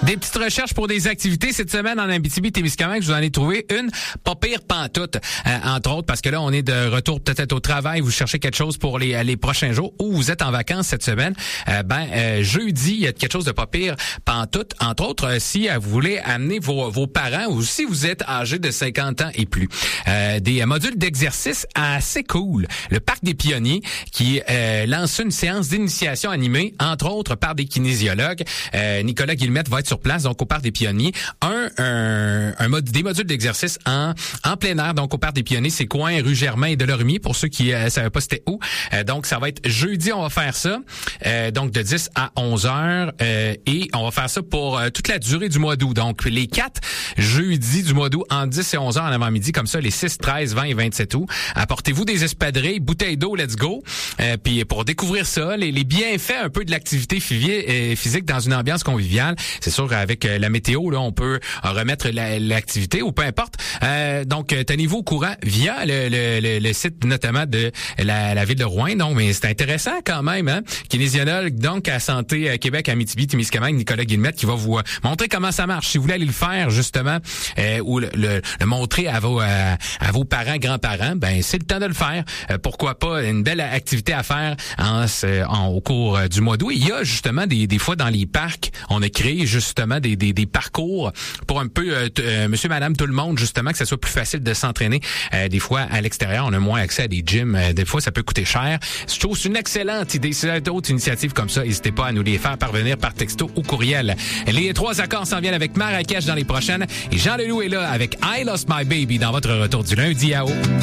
Des petites recherches pour des activités cette semaine en Abitibi-Témiscamingue. Je vous en ai trouvé une pas pire pantoute, entre autres, parce que là, on est de retour peut-être au travail. Vous cherchez quelque chose pour les prochains jours ou vous êtes en vacances cette semaine. Jeudi, il y a quelque chose de pas pire pantoute. Entre autres, si vous voulez amener vos parents ou si vous êtes âgé de 50 ans et plus. Des modules d'exercice assez cool. Le Parc des Pionniers qui lance une séance d'initiation animée, entre autres par des kinésiologues. Nicolas Guillemette va être sur place, donc au Parc des Pionniers. Des modules d'exercice en plein air, donc au Parc des Pionniers, c'est coin rue Germain et Delormier, pour ceux qui savaient pas c'était où. Donc ça va être jeudi, on va faire ça, donc de 10 à 11 heures, et on va faire ça pour toute la durée du mois d'août. Donc les 4 jeudis du mois d'août, en 10 et 11 heures en avant-midi, comme ça, les 6, 13, 20 et 27 août. Apportez-vous des espadrilles, bouteilles d'eau, let's go. Puis pour découvrir ça, les bienfaits un peu de l'activité physique dans une ambiance conviviale. C'est sûr qu'avec la météo, là, on peut remettre l'activité ou peu importe. Donc, tenez-vous au courant via le site notamment de la ville de Rouyn. Donc, mais c'est intéressant quand même, hein? Kinésiologue, donc, à Santé Québec, Abitibi-Témiscamingue, Nicolas Guillemette, qui va vous montrer comment ça marche. Si vous voulez aller le faire, justement, ou le montrer à vos parents, grands-parents, ben, c'est le temps de le faire. Pourquoi pas une belle activité à faire au cours du mois d'août. Il y a justement des fois dans les parcs, on a créé justement des parcours pour un peu monsieur, madame, tout le monde, justement, que ça soit plus facile de s'entraîner. Des fois, à l'extérieur, on a moins accès à des gyms. Des fois, ça peut coûter cher. Je trouve que c'est une excellente idée. Si vous avez d'autres initiatives comme ça, n'hésitez pas à nous les faire parvenir par texto ou courriel. Les 3 accords s'en viennent avec Marrakech dans les prochaines. Et Jean Leloup est là avec I Lost My Baby dans votre retour du lundi à haut.